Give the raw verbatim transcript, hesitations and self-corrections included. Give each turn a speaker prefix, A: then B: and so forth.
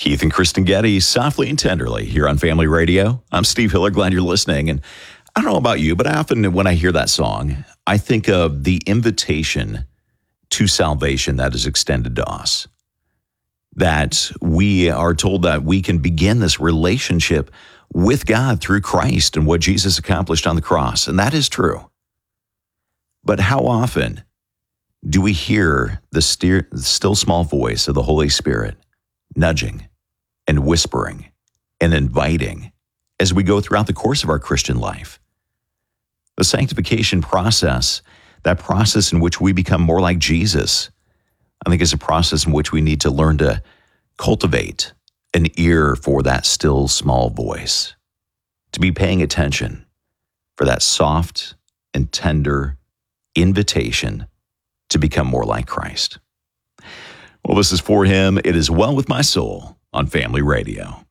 A: Keith and Kristen Getty, softly and tenderly, here on Family Radio. I'm Steve Hiller. Glad you're listening. And I don't know about you, but often when I hear that song, I think of the invitation to salvation that is extended to us. That we are told that we can begin this relationship with God through Christ and what Jesus accomplished on the cross. And that is true. But how often do we hear the steer, still small voice of the Holy Spirit nudging and whispering and inviting as we go throughout the course of our Christian life? The sanctification process, that process in which we become more like Jesus, I think is a process in which we need to learn to cultivate an ear for that still small voice, to be paying attention for that soft and tender invitation to become more like Christ. Well, this is For Him, It Is Well With My Soul on Family Radio.